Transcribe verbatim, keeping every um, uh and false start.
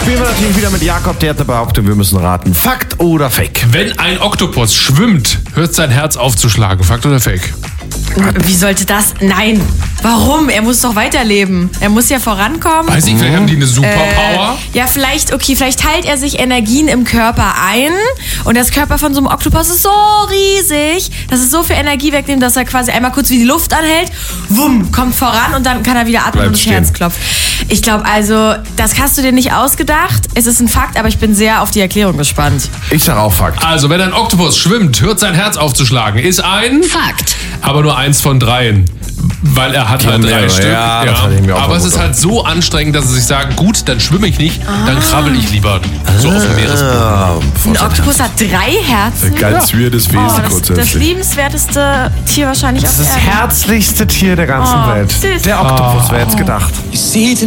Spielen wir natürlich wieder mit Jakob, der hat eine Behauptung, wir müssen raten. Fakt oder Fake? Wenn ein Oktopus schwimmt, hört sein Herz aufzuschlagen. Fakt oder Fake? Wie sollte das? Nein. Warum? Er muss doch weiterleben. Er muss ja vorankommen. Weiß ich, vielleicht haben die eine Superpower. Äh, ja, vielleicht, okay, vielleicht teilt er sich Energien im Körper ein und das Körper von so einem Oktopus ist so riesig, dass es so viel Energie wegnimmt, dass er quasi einmal kurz wie die Luft anhält, wumm, kommt voran und dann kann er wieder atmen Bleibt und das stehen. Herz klopft. Ich glaube also, das hast du dir nicht ausgedacht. Es ist ein Fakt, aber ich bin sehr auf die Erklärung gespannt. Ich sag auch Fakt. Also, wenn ein Oktopus schwimmt, hört sein Herz aufzuschlagen. Ist ein... Fakt. Aber nur eins von dreien. Weil er hat Ja, halt drei mehrere. Stück. Ja, das hatte ich mir auch Aber es ist vermutet. halt so anstrengend, dass sie sich sagen, gut, dann schwimme ich nicht, dann krabbel ich lieber so auf dem Meeresboden. Ah, Ein Oktopus hat drei Herzen. ganz weirdes Wesen Oh, das, das grundsätzlich. liebenswerteste Tier wahrscheinlich Das auf ist das Erden. herzlichste Tier der ganzen Oh, Welt. süß. Der Oktopus, wer hätte es gedacht. You see it